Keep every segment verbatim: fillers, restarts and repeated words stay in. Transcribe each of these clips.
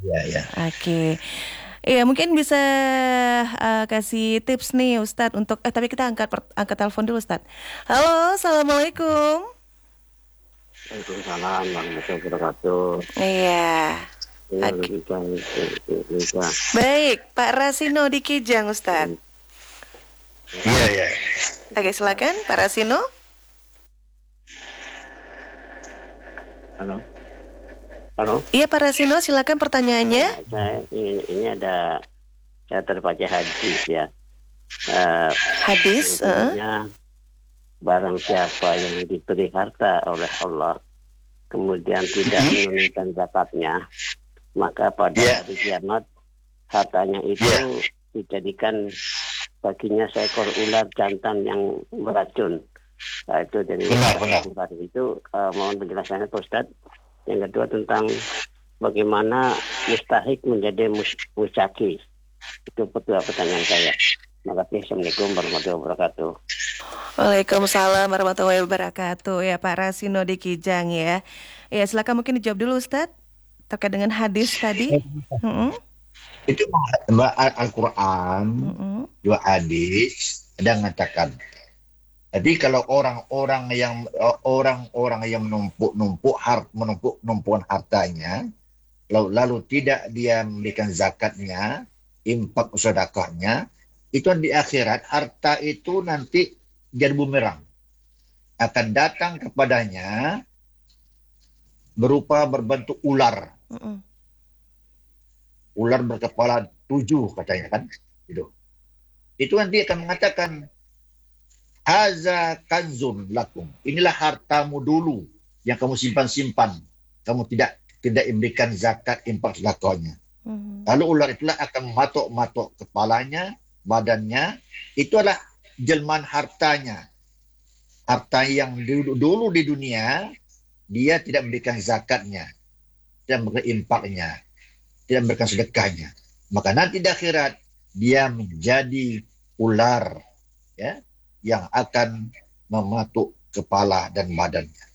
Ya, ya. Oke. Iya, mungkin bisa uh, kasih tips nih Ustadz untuk eh tapi kita angkat per- angkat telepon dulu Ustadz. Halo, Assalamualaikum. Waalaikumsalam warahmatullahi wabarakatuh. Iya. Iya, Oke. lebih baik Indonesia. Baik, Pak Rasino di Kijang Ustadz. Iya, ya. Oke, silakan Pak Rasino. Halo, halo. Iya Pak Rasino, silakan pertanyaannya. Ya, saya ini, ini ada saya terbaca hadis ya. Uh, Hadis, uh. Barang siapa yang diberi harta oleh Allah kemudian tidak menunaikan zakatnya, maka pada Yeah. hari kiamat hartanya itu Yeah. dijadikan baginya seekor ular jantan yang beracun. Nah, itu dari Benar, benar. itu uh, mohon penjelasannya Pak Ustadz. Yang kedua tentang bagaimana mustahik menjadi mus- musaki. Itu kedua pertanyaan saya. Terima kasih. Assalamualaikum warahmatullahi wabarakatuh. Waalaikumsalam warahmatullahi wabarakatuh. Ya Pak Rasino di Kijang ya. Ya silakan mungkin dijawab dulu Ustadz terkait dengan hadis tadi. Mm-mm. Itu Mbak Al- Al-Quran, Mm-mm. dua hadis ada mengatakan. Jadi kalau orang-orang yang orang-orang yang menumpuk-numpuk hart, menumpuk numpukan hartanya, lalu, lalu tidak dia memberikan zakatnya, infak sedekahnya, itu di akhirat harta itu nanti jadi bumerang, akan datang kepadanya berupa berbentuk ular. Mm-mm. Ular berkepala tujuh katanya kan, itu. Itu nanti akan mengatakan, haza kanzun lakum. Inilah hartamu dulu yang kamu simpan-simpan. Kamu tidak tidak memberikan zakat infak sedekahnya. Mm-hmm. Lalu ular itulah akan matok-matok kepalanya, badannya. Itu adalah jelmaan hartanya. Harta yang dulu, dulu di dunia dia tidak memberikan zakatnya, tidak memberikan infaknya, tidak memberikan sedekahnya. Maka nanti di akhirat dia menjadi ular, ya, yang akan mematuk kepala dan badannya.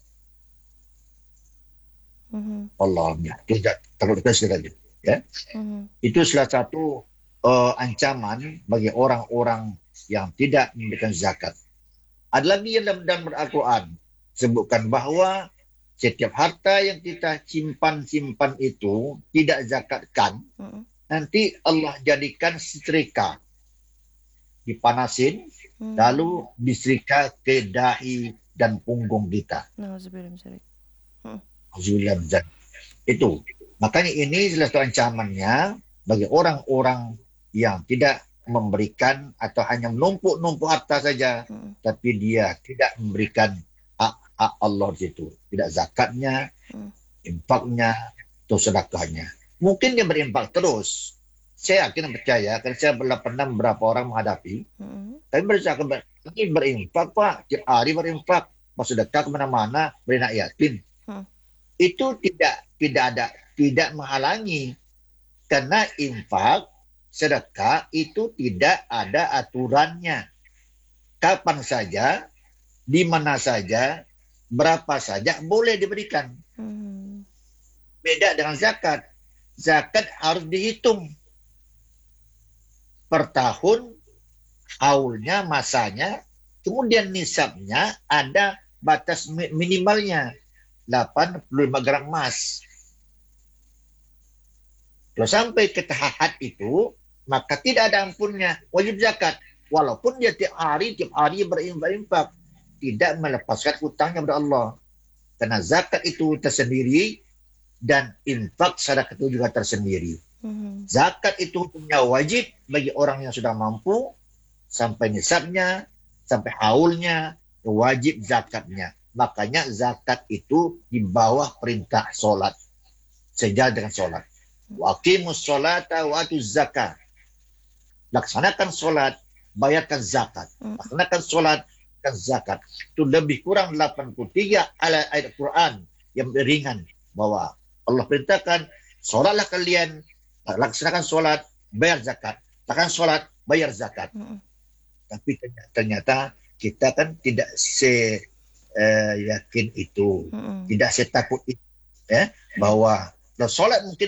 Mm-hmm. Allahumma tidak terlalu sekali, ya. Mm-hmm. Itu salah satu uh, ancaman bagi orang-orang yang tidak memberikan zakat. Ada lagi yang dalam, dalam Al-Quran sebutkan bahwa setiap harta yang kita simpan-simpan itu tidak zakatkan, mm-hmm. nanti Allah jadikan setrika, dipanasin, hmm. lalu disetrika ke dahi dan punggung kita. Hmm. Itu. Makanya ini salah satu ancamannya bagi orang-orang yang tidak memberikan atau hanya menumpuk-numpuk harta saja, hmm. tapi dia tidak memberikan hak-hak Allah itu. Tidak zakatnya, hmm. infaknya, atau sedekahnya. Mungkin dia berinfak terus. Saya yakin dan percaya, karena saya pernah beberapa orang menghadapi, hmm. tapi mereka lagi berinfak, Pak, tiap hari berinfak, mau sedekah kemana-mana, beri anak yatim. Hmm. Itu tidak tidak ada, tidak menghalangi, karena infak, sedekah itu tidak ada aturannya. Kapan saja, di mana saja, berapa saja boleh diberikan. Hmm. Beda dengan zakat. Zakat harus dihitung per tahun, haulnya, masanya, kemudian nisabnya ada batas minimalnya delapan puluh lima gram emas. Kalau sampai ke tahap itu, maka tidak ada ampunnya, wajib zakat. Walaupun dia tiap hari, tiap hari berinfak, tidak melepaskan hutangnya kepada Allah. Karena zakat itu tersendiri dan infak sedekah itu juga tersendiri. Hmm. Zakat itu punya wajib bagi orang yang sudah mampu, sampai nisabnya, sampai haulnya, wajib zakatnya. Makanya zakat itu di bawah perintah solat, sejalan dengan solat. Wa aqimus sholata wa atuz zakat. Laksanakan solat, bayarkan zakat. Laksanakan solat, dan zakat. Itu lebih kurang delapan puluh tiga ayat Quran yang ringan, bahwa Allah perintahkan, solatlah kalian, laksanakan solat, bayar zakat. Laksanakan solat, bayar zakat. Mm-hmm. Tapi ternyata kita kan tidak se uh, yakin itu, mm-hmm. tidak setakut itu, ya, bahwa solat mungkin